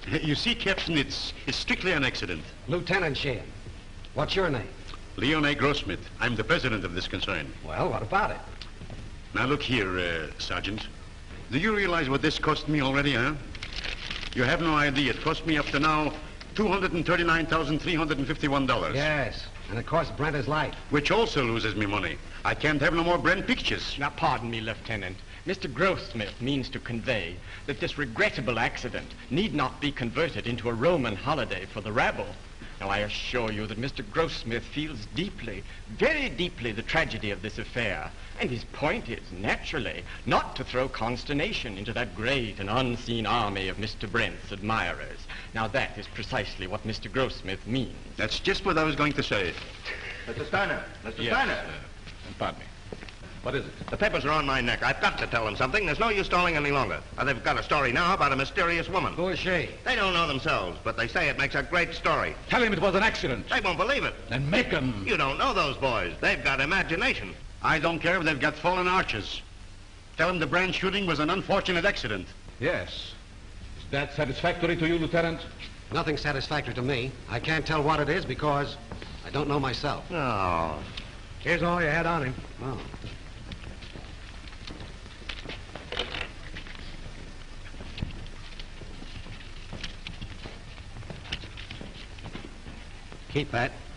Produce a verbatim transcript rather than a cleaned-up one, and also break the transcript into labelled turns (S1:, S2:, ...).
S1: You see, Captain, it's, it's strictly an accident.
S2: Lieutenant Sheehan, what's your name?
S1: Leon A. Grossmith. I'm the president of this concern.
S2: Well, what about it?
S1: Now, look here, uh, Sergeant. Do you realize what this cost me already, huh? You have no idea. It cost me up to now two hundred thirty-nine thousand three hundred fifty-one dollars.
S2: Yes, and it cost Brent his life.
S1: Which also loses me money. I can't have no more Brent pictures.
S3: Now, pardon me, Lieutenant. Mister Grossmith means to convey that this regrettable accident need not be converted into a Roman holiday for the rabble. Now, I assure you that Mister Grossmith feels deeply, very deeply, the tragedy of this affair. And his point is, naturally, not to throw consternation into that great and unseen army of Mister Brent's admirers. Now, that is precisely what Mister Grossmith means.
S1: That's just what I was going to say.
S4: Mister Steiner, Mister
S3: Yes,
S4: Steiner.
S3: uh, pardon me.
S4: What is it? The papers are on my neck. I've got to tell them something. There's no use stalling any longer. Uh, they've got a story now about a mysterious woman.
S2: Who is she?
S4: They don't know themselves, but they say it makes a great story.
S5: Tell him it was an accident.
S4: They won't believe it.
S5: Then make him.
S4: You don't know those boys. They've got imagination.
S1: I don't care if they've got fallen arches. Tell them the Brand shooting was an unfortunate accident.
S5: Yes. Is that satisfactory to you, Lieutenant?
S2: Nothing satisfactory to me. I can't tell what it is because I don't know myself.
S4: No.
S2: Here's all you had on him. Oh. Keep that.